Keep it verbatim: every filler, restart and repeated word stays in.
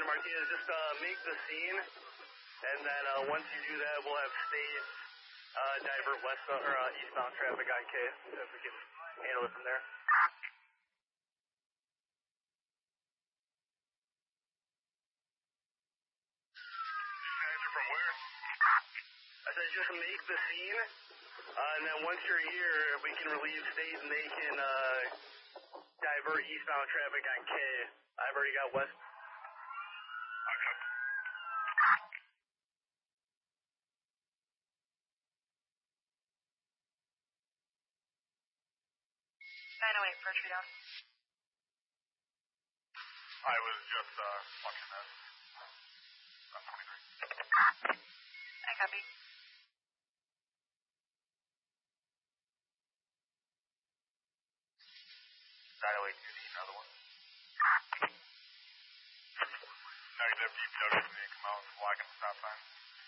Roger, Martinez. Just uh, make the scene, and then uh, once you do that, we'll have state uh, divert west or uh, eastbound traffic on K. If we can handle it from there. From where? I said just make the scene, uh, and then once you're here, we can relieve state and they can uh, divert eastbound traffic on K. I've already got west. Okay. nine oh eight, first read out. I was just uh, watching that. I'm twenty-three. I copy. nine oh eight, you need another one? Negative, deep notice me, come out, flag and stop